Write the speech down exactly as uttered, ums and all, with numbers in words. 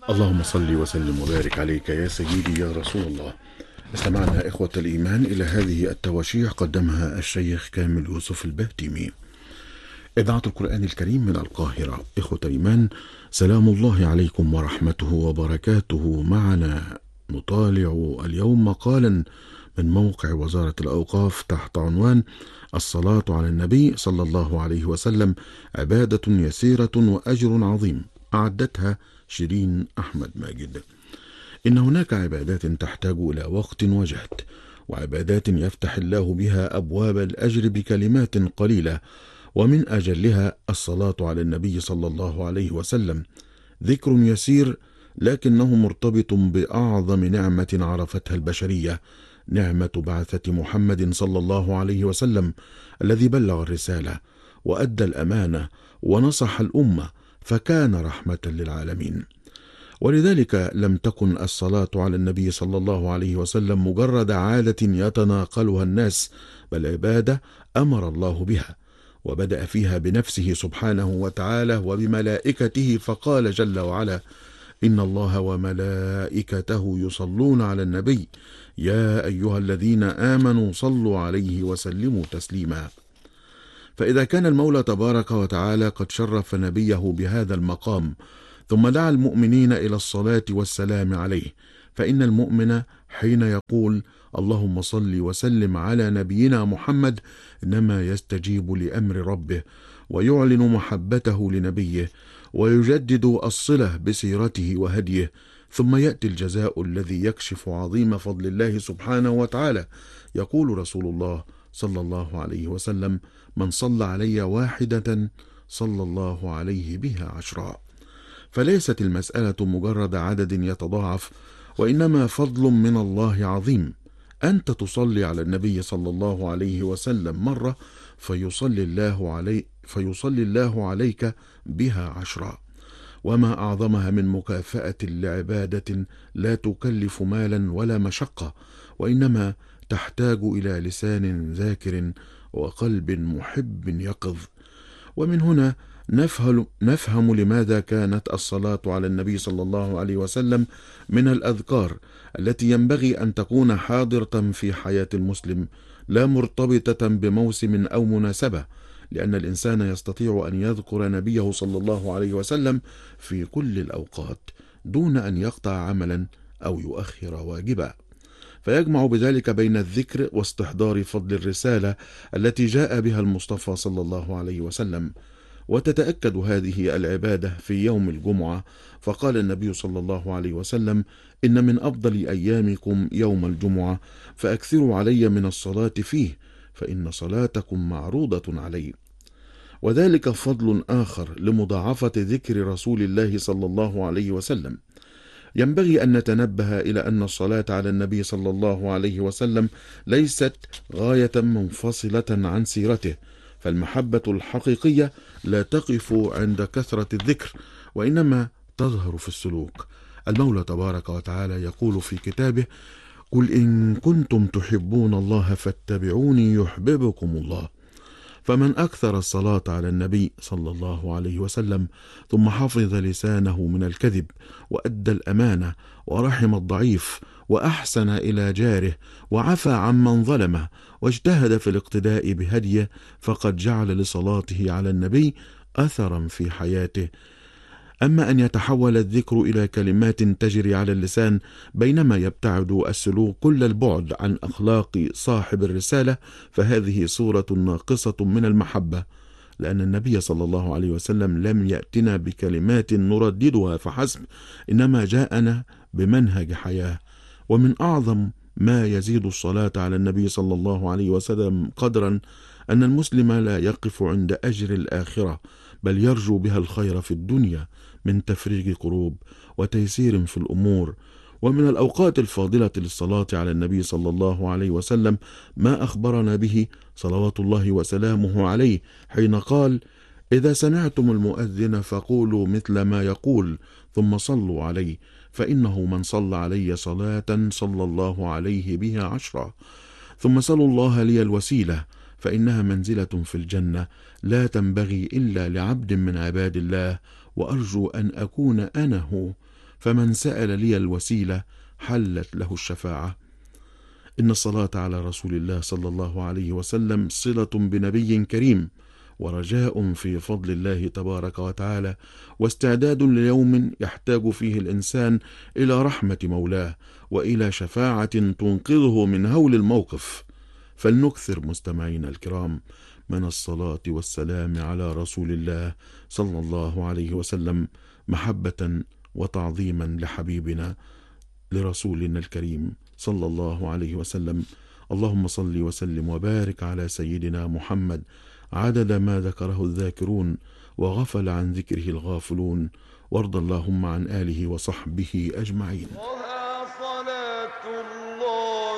اللهم صل وسلم وبارك عليك يا سيدي يا رسول الله. استمعنا إخوة الإيمان إلى هذه التواشيح قدمها الشيخ كامل يوسف البهتيمي. إذاعة القرآن الكريم من القاهرة. إخوة الإيمان، سلام الله عليكم ورحمته وبركاته. معنا نطالع اليوم مقالا من موقع وزارة الأوقاف تحت عنوان الصلاة على النبي صلى الله عليه وسلم عبادة يسيرة وأجر عظيم، أعدتها شيرين أحمد ماجد. إن هناك عبادات تحتاج إلى وقت وجهد، وعبادات يفتح الله بها أبواب الأجر بكلمات قليلة، ومن أجلها الصلاة على النبي صلى الله عليه وسلم. ذكر يسير لكنه مرتبط بأعظم نعمة عرفتها البشرية، نعمة بعثة محمد صلى الله عليه وسلم، الذي بلغ الرسالة وأدى الأمانة ونصح الأمة، فكان رحمة للعالمين. ولذلك لم تكن الصلاة على النبي صلى الله عليه وسلم مجرد عادة يتناقلها الناس، بل عبادة أمر الله بها، وبدأ فيها بنفسه سبحانه وتعالى وبملائكته، فقال جل وعلا: إن الله وملائكته يصلون على النبي يا أيها الذين آمنوا صلوا عليه وسلموا تسليما. فإذا كان المولى تبارك وتعالى قد شرف نبيه بهذا المقام، ثم دعا المؤمنين إلى الصلاة والسلام عليه، فإن المؤمن حين يقول اللهم صل وسلم على نبينا محمد إنما يستجيب لأمر ربه، ويعلن محبته لنبيه، ويجدد الصلة بسيرته وهديه. ثم يأتي الجزاء الذي يكشف عظيم فضل الله سبحانه وتعالى. يقول رسول الله صلى الله عليه وسلم: من صلى علي واحدة صلى الله عليه بها عشرا. فليست المسألة مجرد عدد يتضاعف، وإنما فضل من الله عظيم. أنت تصلي على النبي صلى الله عليه وسلم مرة، فيصلي الله علي فيصلي الله عليك بها عشرا. وما أعظمها من مكافأة لعبادة لا تكلف مالا ولا مشقة، وإنما تحتاج إلى لسان ذاكر وقلب محب يقظ. ومن هنا نفهم, نفهم لماذا كانت الصلاة على النبي صلى الله عليه وسلم من الأذكار التي ينبغي أن تكون حاضرة في حياة المسلم، لا مرتبطة بموسم أو مناسبة، لأن الإنسان يستطيع أن يذكر نبيه صلى الله عليه وسلم في كل الأوقات دون أن يقطع عملا أو يؤخر واجبا، فيجمع بذلك بين الذكر واستحضار فضل الرسالة التي جاء بها المصطفى صلى الله عليه وسلم. وتتأكد هذه العبادة في يوم الجمعة، فقال النبي صلى الله عليه وسلم: إن من أفضل أيامكم يوم الجمعة، فأكثروا علي من الصلاة فيه، فإن صلاتكم معروضة علي. وذلك فضل آخر لمضاعفة ذكر رسول الله صلى الله عليه وسلم. ينبغي أن نتنبه إلى أن الصلاة على النبي صلى الله عليه وسلم ليست غاية منفصلة عن سيرته، فالمحبة الحقيقية لا تقف عند كثرة الذكر، وإنما تظهر في السلوك. المولى تبارك وتعالى يقول في كتابه: قل إن كنتم تحبون الله فاتبعوني يحببكم الله. فمن أكثر الصلاة على النبي صلى الله عليه وسلم، ثم حفظ لسانه من الكذب، وأدى الأمانة، ورحم الضعيف، وأحسن إلى جاره، وعفى عمن ظلمه، واجتهد في الاقتداء بهديه، فقد جعل لصلاته على النبي أثرا في حياته. أما أن يتحول الذكر إلى كلمات تجري على اللسان بينما يبتعد السلوك كل البعد عن أخلاق صاحب الرسالة، فهذه صورة ناقصة من المحبة، لأن النبي صلى الله عليه وسلم لم يأتنا بكلمات نرددها فحسب، إنما جاءنا بمنهج حياة. ومن أعظم ما يزيد الصلاة على النبي صلى الله عليه وسلم قدرا أن المسلم لا يقف عند أجر الآخرة، بل يرجو بها الخير في الدنيا من تفريج كروب وتيسير في الأمور. ومن الأوقات الفاضلة للصلاة على النبي صلى الله عليه وسلم ما أخبرنا به صلوات الله وسلامه عليه حين قال: إذا سمعتم المؤذن فقولوا مثل ما يقول ثم صلوا عليه، فإنه من صلى علي صلاة صلى الله عليه بها عشرا. ثم صلوا الله لي الوسيلة، فإنها منزلة في الجنة لا تنبغي إلا لعبد من عباد الله، وأرجو أن أكون أنا هو، فمن سأل لي الوسيلة حلت له الشفاعة. إن الصلاة على رسول الله صلى الله عليه وسلم صلة بنبي كريم، ورجاء في فضل الله تبارك وتعالى، واستعداد ليوم يحتاج فيه الإنسان إلى رحمة مولاه وإلى شفاعة تنقذه من هول الموقف. فلنكثر مستمعينا الكرام من الصلاة والسلام على رسول الله صلى الله عليه وسلم، محبة وتعظيما لحبيبنا لرسولنا الكريم صلى الله عليه وسلم. اللهم صل وسلم وبارك على سيدنا محمد عدد ما ذكره الذاكرون وغفل عن ذكره الغافلون، وارض اللهم عن آله وصحبه أجمعين. صلاة الله